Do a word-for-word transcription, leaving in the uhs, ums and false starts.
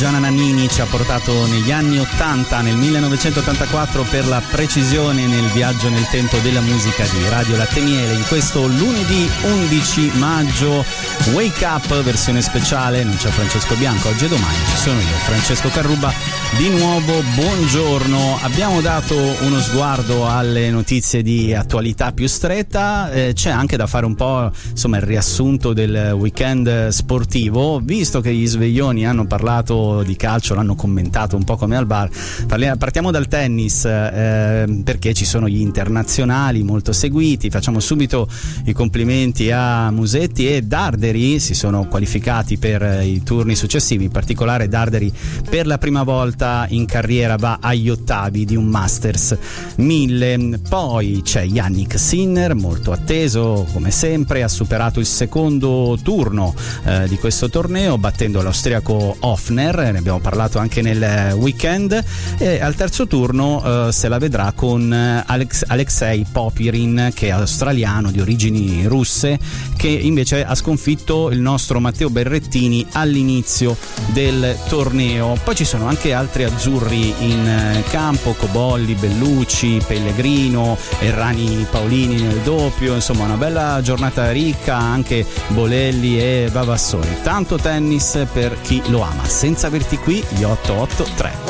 Gianna Nannini ci ha portato negli anni ottanta, nel millenovecentottantaquattro, per la precisione nel viaggio nel tempo della musica di Radio Latte Miele. In questo lunedì undici maggio, Wake Up versione speciale, non c'è Francesco Bianco oggi e domani ci sono io, Francesco Carrubba. Di nuovo buongiorno. Abbiamo dato uno sguardo alle notizie di attualità più stretta, eh, c'è anche da fare un po' insomma il riassunto del weekend sportivo, visto che gli sveglioni hanno parlato di calcio, l'hanno commentato un po' come al bar. Parliamo, partiamo dal tennis, eh, perché ci sono gli internazionali molto seguiti. Facciamo subito i complimenti a Musetti e Darderi, si sono qualificati per i turni successivi, in particolare Darderi per la prima volta in carriera va agli ottavi di un Masters mille. Poi c'è Yannick Sinner, molto atteso come sempre, ha superato il secondo turno eh, di questo torneo battendo l'austriaco Hofner, ne abbiamo parlato anche nel weekend, e al terzo turno eh, se la vedrà con Alex, Alexei Popirin, che è australiano di origini russe, che invece ha sconfitto il nostro Matteo Berrettini all'inizio del torneo. Poi ci sono anche altri azzurri in campo, Cobolli, Bellucci, Pellegrino, Errani Paolini nel doppio, insomma una bella giornata ricca, anche Bolelli e Vavassori. Tanto tennis per chi lo ama. Senza averti qui, gli otto otto tre.